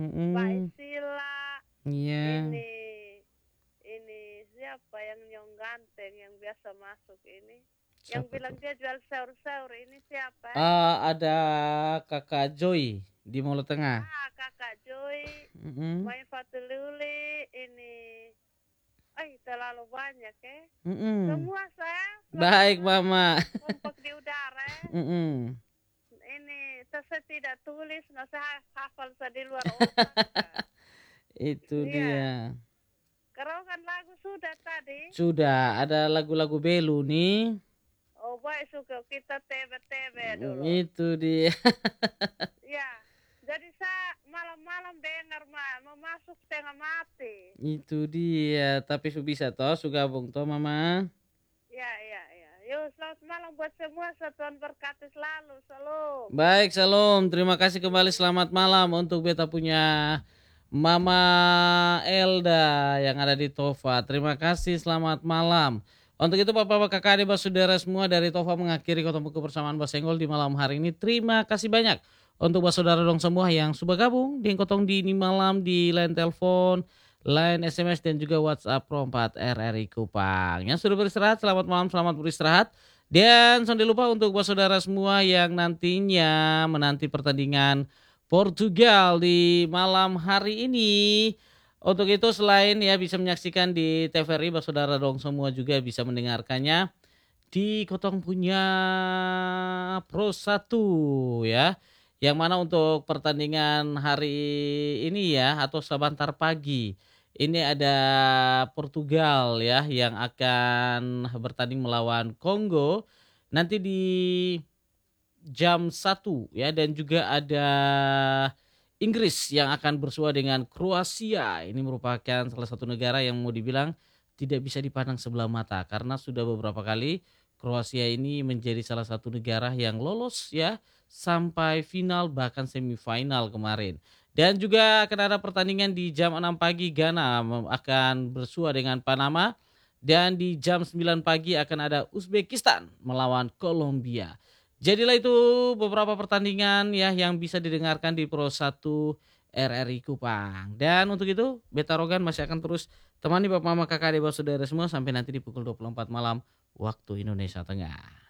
Mbak Mhm. Sila, Iya. ini siapa yang Nyong Ganteng yang biasa masuk ini? Yang Siapa bilang tuh? dia jual sayur-sayur ini siapa? Ada Kakak Joy di Molo Tengah. Ah, Kakak Joy, Mhm. Mai Fatululi, ini. Terlalu banyak ya. Mhm. Semua saya selamat Baik, malam. Mama. Kompak di udara. Mhm. Ini saya tidak tulis, nggak saya hafal saya di luar otak. Itu Iya, dia. kerongan lagu sudah tadi. Sudah ada lagu-lagu Belu nih. Oh, baik suka kita tebe-tebe dulu. Itu dia. Ya, jadi saya malam-malam dengar mau masuk setengah mati. Itu dia. Tapi su bisa toh, su gabung toh, Mama. Ya, ya, ya. Yuk, selamat malam buat semua. Tuhan berkati selalu. Salam. Baik, salam. Terima kasih kembali. Selamat malam untuk beta punya Mama Elda yang ada di Tova. Terima kasih, selamat malam. Untuk itu Bapak-Bapak kakak adik saudara semua dari Tova mengakhiri ketemu kebersamaan Basenggol di malam hari ini. Terima kasih banyak untuk saudara dong semua yang sudah gabung di Kotong di ini malam di line telepon, line SMS dan juga WhatsApp Pro 4 RRI Kupang. Yang sudah beristirahat, selamat malam, selamat beristirahat. Dan jangan lupa untuk buat saudara semua yang nantinya menanti pertandingan Portugal di malam hari ini. Untuk itu selain ya bisa menyaksikan di TVRI, buat saudara dong semua juga bisa mendengarkannya di Kotong punya Pro 1 ya. Yang mana untuk pertandingan hari ini ya atau sebentar pagi. Ini ada Portugal ya yang akan bertanding melawan Kongo nanti di jam 1 ya, dan juga ada Inggris yang akan bersua dengan Kroasia. Ini merupakan salah satu negara yang mau dibilang tidak bisa dipandang sebelah mata karena sudah beberapa kali Kroasia ini menjadi salah satu negara yang lolos ya sampai final bahkan semifinal kemarin. Dan juga akan ada pertandingan di jam 6 pagi Ghana akan bersua dengan Panama, dan di jam 9 pagi akan ada Uzbekistan melawan Kolombia. Jadilah itu beberapa pertandingan ya yang bisa didengarkan di Pro 1 RRI Kupang. Dan untuk itu Beta Rogan masih akan terus temani Bapak Mama Kakak Adik Saudara semua sampai nanti di pukul 24 malam waktu Indonesia Tengah.